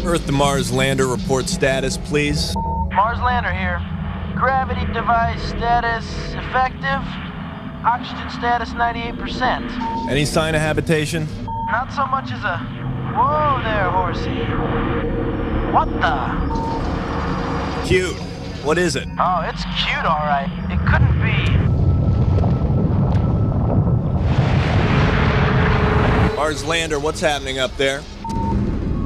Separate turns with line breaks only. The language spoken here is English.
Earth to Mars lander report status, please.
Mars lander here. Gravity device status effective. Oxygen status 98%.
Any sign of habitation?
Not so much as a... Whoa there, horsey. What the?
Cute. What is it?
Oh, it's cute, all right. It couldn't be...
Mars lander, what's happening up there?